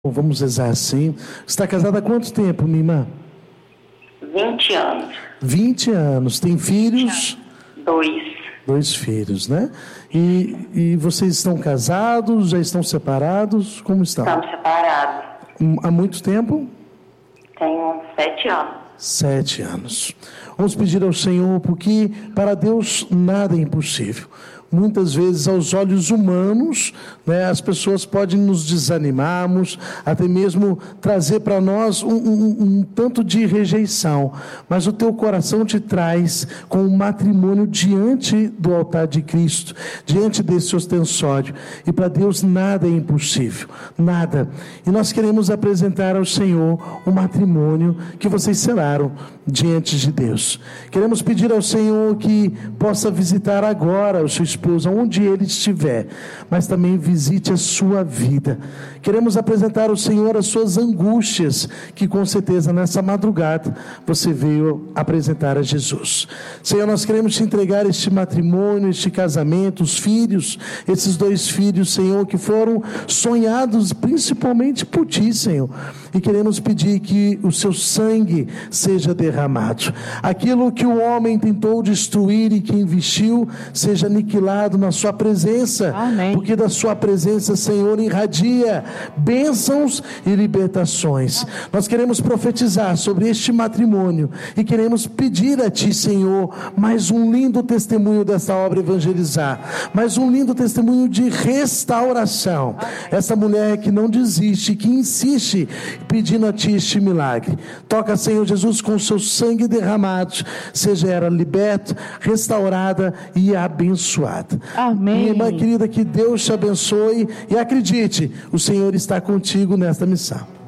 Vamos rezar assim. Está casada há quanto tempo, minha irmã? 20 anos. 20 anos. Tem filhos? 2. 2 filhos, né? E vocês estão casados? Já estão separados? Como estão? Estamos separados. Há muito tempo? Tenho 7 anos. 7 anos. Vamos pedir ao Senhor, porque para Deus nada é impossível. Muitas vezes, aos olhos humanos, né, as pessoas podem nos desanimarmos, até mesmo trazer para nós um tanto de rejeição. Mas o teu coração te traz com um matrimônio diante do altar de Cristo, diante desse ostensório. E para Deus nada é impossível, nada. E nós queremos apresentar ao Senhor o matrimônio que vocês selaram diante de Deus. Queremos pedir ao Senhor que possa visitar agora o seu esposo, onde ele estiver, mas também visite a sua vida. Queremos apresentar ao Senhor as suas angústias, que com certeza nessa madrugada você veio apresentar a Jesus. Senhor, nós queremos te entregar este matrimônio, este casamento, os filhos, esses 2 filhos, Senhor, que foram sonhados principalmente por ti, Senhor, e queremos pedir que o seu sangue seja derramado. Aquilo que o homem tentou destruir e que investiu, seja aniquilado na sua presença. Amém. Porque da sua presença, Senhor, irradia bênçãos e libertações. Nós queremos profetizar sobre este matrimônio e queremos pedir a ti, Senhor, mais um lindo testemunho dessa obra evangelizar, mais um lindo testemunho de restauração. Amém. Essa mulher que não desiste, que insiste pedindo a ti este milagre. Toca, Senhor Jesus, com o seu sangue derramado, seja ela liberta, restaurada e abençoada. Amém. Minha irmã querida, que Deus te abençoe e acredite, o Senhor está contigo nesta missão.